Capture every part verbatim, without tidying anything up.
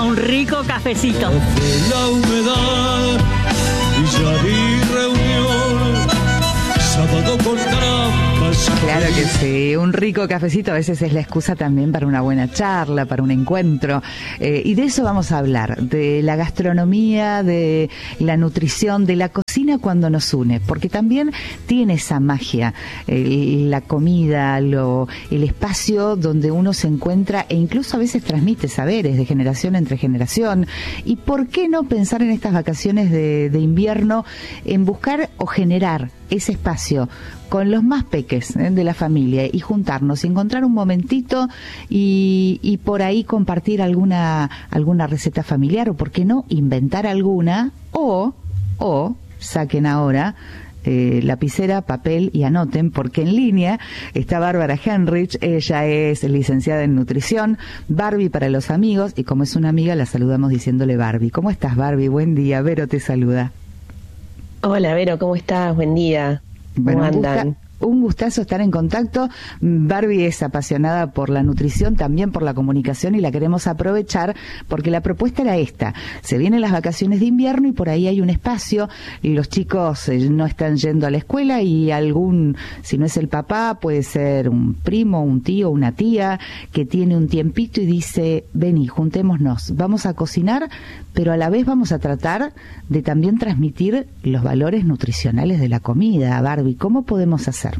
un rico cafecito. La humedad y ya vi reunión, sábado con trampas. Claro que sí, un rico cafecito a veces es la excusa también para una buena charla, para un encuentro, eh, y de eso vamos a hablar, de la gastronomía, de la nutrición, de la cocina cuando nos une, porque también tiene esa magia, eh, la comida, lo, el espacio donde uno se encuentra e incluso a veces transmite saberes de generación entre generación. Y por qué no pensar en estas vacaciones de, de invierno en buscar o generar ese espacio con los más peques, ¿eh?, de la familia, y juntarnos, encontrar un momentito y, y por ahí compartir alguna alguna receta familiar, o por qué no inventar alguna, o o saquen ahora eh, lapicera, papel y anoten, porque en línea está Bárbara Henrich. Ella es licenciada en nutrición, Barbie para los amigos, y como es una amiga la saludamos diciéndole Barbie. ¿Cómo estás, Barbie? Buen día. Vero te saluda. Hola, Vero, ¿cómo estás? Buen día. ¿Cómo bueno, andan? Gusta, un gustazo estar en contacto. Barbie es apasionada por la nutrición, también por la comunicación, y la queremos aprovechar porque la propuesta era esta. Se vienen las vacaciones de invierno y por ahí hay un espacio, y los chicos no están yendo a la escuela, y algún, si no es el papá, puede ser un primo, un tío, una tía, que tiene un tiempito y dice, vení, juntémonos, vamos a cocinar, pero a la vez vamos a tratar de también transmitir los valores nutricionales de la comida. Barbie, ¿cómo podemos hacer?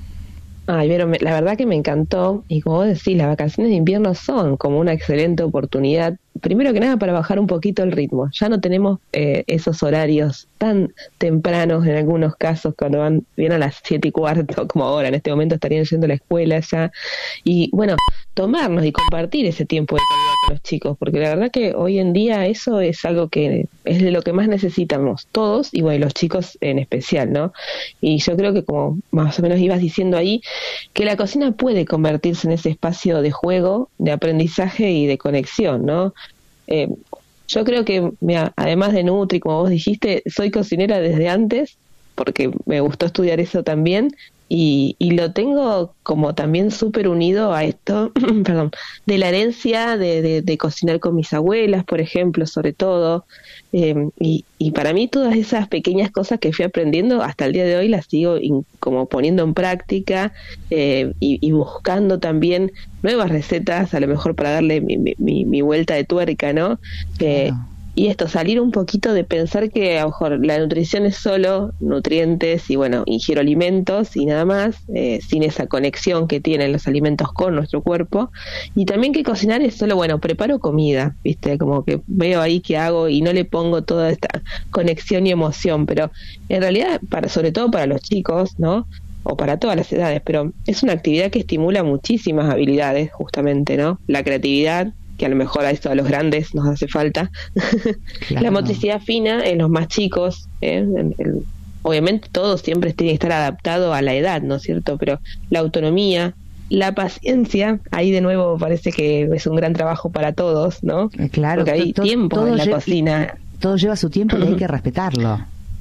Ay, Vero, me, la verdad que me encantó, y como vos decís, las vacaciones de invierno son como una excelente oportunidad, primero que nada para bajar un poquito el ritmo. Ya no tenemos eh, esos horarios tan tempranos en algunos casos, cuando van bien a las siete y cuarto, como ahora, en este momento estarían yendo a la escuela ya, y bueno, tomarnos y compartir ese tiempo de calidad con los chicos, porque la verdad que hoy en día eso es algo que es de lo que más necesitamos todos, y bueno, los chicos en especial, ¿no? Y yo creo que, como más o menos ibas diciendo ahí, que la cocina puede convertirse en ese espacio de juego, de aprendizaje y de conexión, ¿no? Eh, yo creo que, mira, además de Nutri, como vos dijiste, soy cocinera desde antes, porque me gustó estudiar eso también, y, y lo tengo como también súper unido a esto, perdón, de la herencia de, de, de cocinar con mis abuelas, por ejemplo, sobre todo, eh, y, y para mí todas esas pequeñas cosas que fui aprendiendo hasta el día de hoy las sigo in, como poniendo en práctica, eh, y, y buscando también nuevas recetas, a lo mejor para darle mi, mi, mi vuelta de tuerca, ¿no? Eh, claro. Y esto, salir un poquito de pensar que a lo mejor la nutrición es solo nutrientes y, bueno, ingiero alimentos y nada más, eh, sin esa conexión que tienen los alimentos con nuestro cuerpo. Y también que cocinar es solo, bueno, preparo comida, ¿viste? Como que veo ahí qué hago y no le pongo toda esta conexión y emoción, pero en realidad, para, sobre todo para los chicos, ¿no?, o para todas las edades, pero es una actividad que estimula muchísimas habilidades, justamente, ¿no? La creatividad, que a lo mejor a esto a los grandes nos hace falta, claro. La motricidad fina en los más chicos, ¿eh? el, el, obviamente todo siempre tiene que estar adaptado a la edad, ¿no es cierto? Pero la autonomía, la paciencia, ahí de nuevo parece que es un gran trabajo para todos, ¿no? Claro, porque hay to, tiempo todo en la lleva, cocina. Todo lleva su tiempo y hay que respetarlo.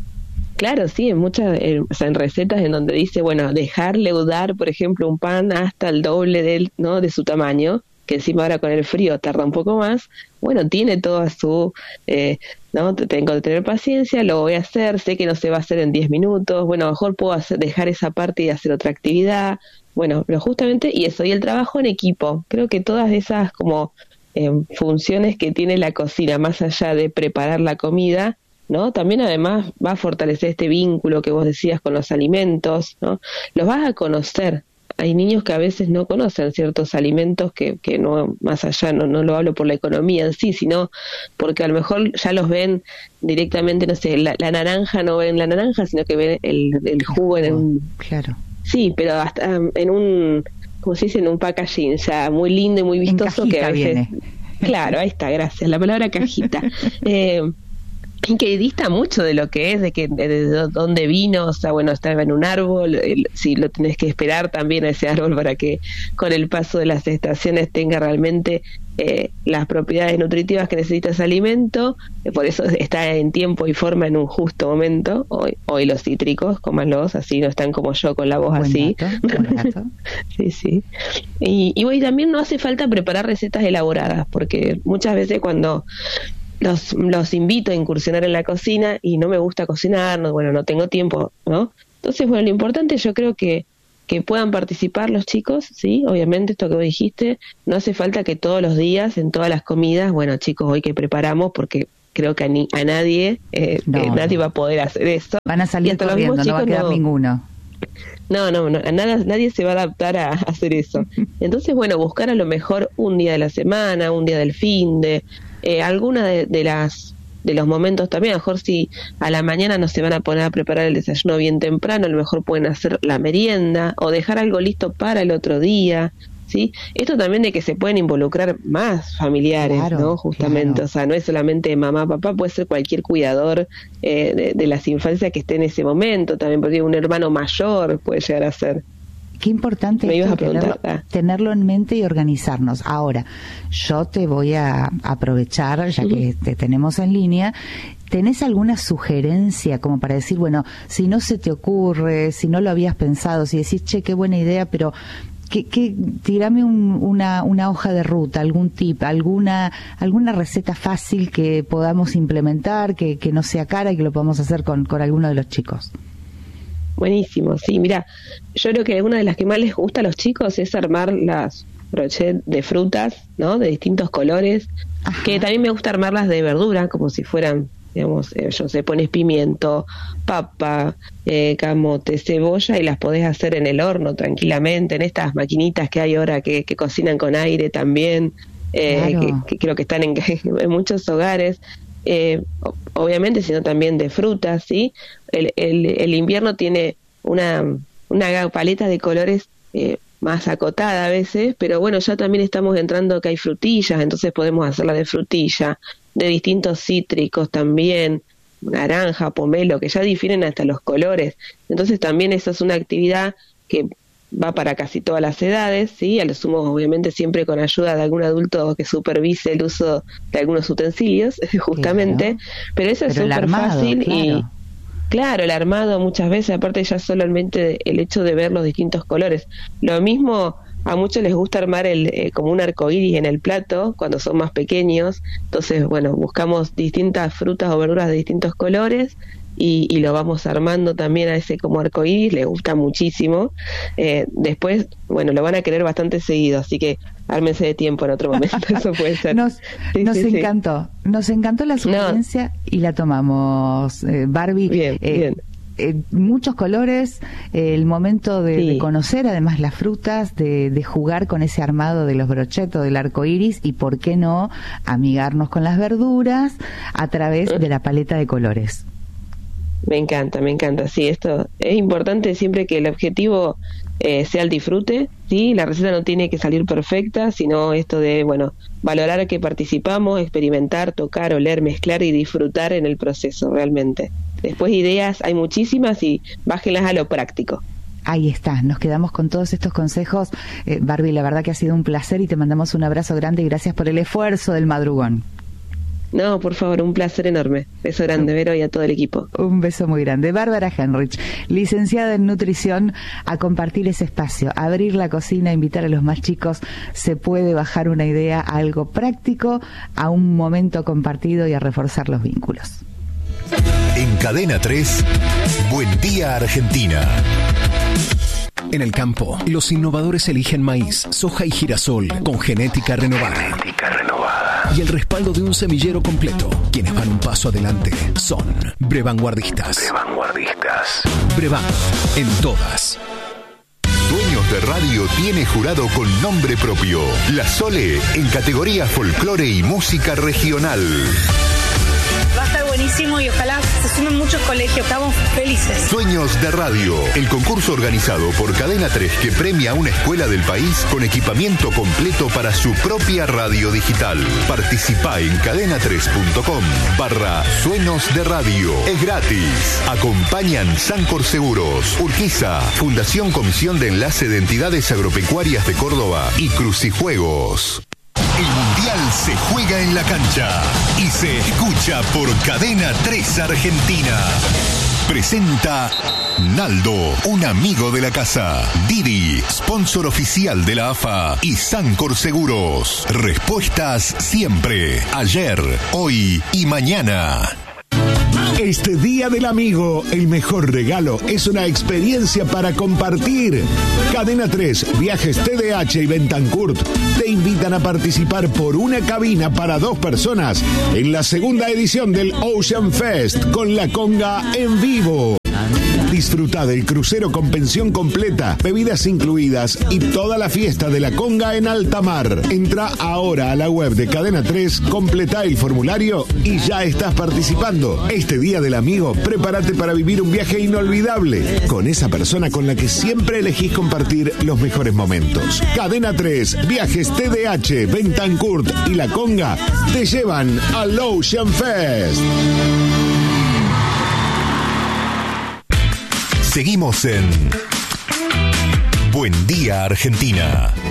Claro, sí, en muchas, eh, o sea, en recetas en donde dice, bueno, dejar leudar, por ejemplo, un pan hasta el doble del, ¿no?, de su tamaño, que encima ahora con el frío tarda un poco más. Bueno, tiene toda su, eh, ¿no? Tengo que tener paciencia, lo voy a hacer, sé que no se va a hacer en diez minutos, bueno, a lo mejor puedo hacer, dejar esa parte y hacer otra actividad, bueno, pero justamente, y eso, y el trabajo en equipo, creo que todas esas como eh, funciones que tiene la cocina, más allá de preparar la comida, ¿no?, también además va a fortalecer este vínculo que vos decías con los alimentos, ¿no?, los vas a conocer. Hay niños que a veces no conocen ciertos alimentos que, que no, más allá, no, no lo hablo por la economía en sí, sino porque a lo mejor ya los ven directamente, no sé, la, la naranja, no ven la naranja, sino que ven el, el jugo en un... Claro. Sí, pero hasta um, en un, como se dice, en un packaging, ya muy lindo y muy vistoso, que a veces... Viene. Claro, ahí está, gracias, la palabra cajita. eh, que dista mucho de lo que es, de que de, de dónde vino, o sea, bueno, estaba en un árbol, el, si lo tenés que esperar también a ese árbol para que con el paso de las estaciones tenga realmente eh, las propiedades nutritivas que necesita ese alimento, eh, por eso está en tiempo y forma en un justo momento. Hoy, hoy los cítricos, cómanlos, así no están como yo con la voz Buen así. dato, buen dato. Sí, sí. Y, y hoy también no hace falta preparar recetas elaboradas, porque muchas veces cuando los, los invito a incursionar en la cocina y no me gusta cocinar, no, bueno, no tengo tiempo, ¿no? Entonces, bueno, lo importante yo creo que que puedan participar los chicos, sí, obviamente esto que vos dijiste, no hace falta que todos los días, en todas las comidas, bueno chicos, hoy que preparamos, porque creo que a, ni, a nadie, eh, no, eh, nadie no. va a poder hacer eso. Van a salir corriendo, no va a quedar no, ninguno. No, no, no, nada, nadie se va a adaptar a, a hacer eso. Entonces, bueno, buscar a lo mejor un día de la semana, un día del fin de, eh, alguna de, de las de los momentos también, a lo mejor si a la mañana no se van a poner a preparar el desayuno bien temprano, a lo mejor pueden hacer la merienda o dejar algo listo para el otro día, ¿sí? Esto también de que se pueden involucrar más familiares, claro, ¿no? Justamente, claro. O sea, no es solamente mamá, papá, puede ser cualquier cuidador eh, de, de las infancias que esté en ese momento, también porque un hermano mayor puede llegar a ser. Qué importante Me es ibas a tenerlo, preguntar. tenerlo en mente y organizarnos. Ahora, yo te voy a aprovechar, ya que te tenemos en línea. ¿Tenés alguna sugerencia como para decir, bueno, si no se te ocurre, si no lo habías pensado, si decís, che, qué buena idea, pero que, que tirame un, una, una hoja de ruta, algún tip, alguna alguna receta fácil que podamos implementar, que, que no sea cara y que lo podamos hacer con, con alguno de los chicos? Buenísimo, sí, mira, yo creo que una de las que más les gusta a los chicos es armar las brochettes de frutas, ¿no? De distintos colores. Ajá. Que también me gusta armarlas de verdura, como si fueran, digamos, eh, yo sé, pones pimiento, papa, eh, camote, cebolla y las podés hacer en el horno tranquilamente, en estas maquinitas que hay ahora que, que cocinan con aire también, eh, claro. que, que creo que están en, en muchos hogares. Eh, obviamente, sino también de frutas, ¿sí? El, el, el invierno tiene una, una paleta de colores eh, más acotada a veces, pero bueno, ya también estamos entrando que hay frutillas, entonces podemos hacerla de frutilla, de distintos cítricos también, naranja, pomelo, que ya difieren hasta los colores. Entonces también eso es una actividad que va para casi todas las edades, ¿sí? A lo sumo, obviamente, siempre con ayuda de algún adulto que supervise el uso de algunos utensilios, justamente, claro. Pero eso es súper fácil. Claro. Y claro, el armado muchas veces, aparte ya solamente el hecho de ver los distintos colores. Lo mismo, a muchos les gusta armar el eh, como un arcoíris en el plato cuando son más pequeños, entonces, bueno, buscamos distintas frutas o verduras de distintos colores, Y, y lo vamos armando también a ese como arcoíris, le gusta muchísimo. Eh, después, bueno, lo van a querer bastante seguido, así que ármense de tiempo en otro momento, eso puede ser. Nos, sí, nos sí, encantó, sí. Nos encantó la sugerencia no. Y la tomamos, eh, Barbie. Bien, eh, bien. Eh, muchos colores, eh, el momento de, sí. de conocer además las frutas, de, de jugar con ese armado de los brochetos, del arco iris, y por qué no amigarnos con las verduras a través de la paleta de colores. Me encanta, me encanta, sí, esto es importante siempre que el objetivo eh, sea el disfrute, sí, la receta no tiene que salir perfecta, sino esto de, bueno, valorar que participamos, experimentar, tocar, oler, mezclar y disfrutar en el proceso realmente. Después ideas hay muchísimas y bájenlas a lo práctico. Ahí está, nos quedamos con todos estos consejos. Eh, Barbie, la verdad que ha sido un placer y te mandamos un abrazo grande y gracias por el esfuerzo del madrugón. No, por favor, un placer enorme. Beso grande, Vero, y a todo el equipo. Un beso muy grande. Bárbara Henrich, licenciada en nutrición, a compartir ese espacio, a abrir la cocina, a invitar a los más chicos. Se puede bajar una idea a algo práctico, a un momento compartido y a reforzar los vínculos. En Cadena tres, Buen Día Argentina. En el campo, los innovadores eligen maíz, soja y girasol con genética renovada. Genética renovada. Y el respaldo de un semillero completo. Quienes van un paso adelante son Brevanguardistas. Brevanguardistas. Brevan, en todas. Dueños de Radio tiene jurado con nombre propio. La Sole en categoría folclore y música regional. Va a estar buenísimo y ojalá se sumen muchos colegios. Estamos felices. Sueños de Radio, el concurso organizado por Cadena tres que premia a una escuela del país con equipamiento completo para su propia radio digital. Participa en cadena tres punto com barra Sueños de Radio. Es gratis. Acompañan Sancor Seguros, Urquiza, Fundación Comisión de Enlace de Entidades Agropecuarias de Córdoba y Crucijuegos. El Mundial Se juega en la cancha y se escucha por Cadena tres Argentina. Presenta Naldo, un amigo de la casa. Didi, sponsor oficial de la A F A. Y Sancor Seguros. Respuestas siempre. Ayer, hoy y mañana. Este Día del Amigo, el mejor regalo es una experiencia para compartir. Cadena tres, Viajes T D H y Bentancurt te invitan a participar por una cabina para dos personas en la segunda edición del Ocean Fest con La Conga en vivo. Disfruta del crucero con pensión completa, bebidas incluidas y toda la fiesta de La Conga en alta mar. Entra ahora a la web de Cadena tres, completa el formulario y ya estás participando. Este Día del Amigo, prepárate para vivir un viaje inolvidable con esa persona con la que siempre elegís compartir los mejores momentos. Cadena tres, Viajes T D H, Bentancurt y La Conga te llevan al Ocean Fest. Seguimos en Buen Día Argentina.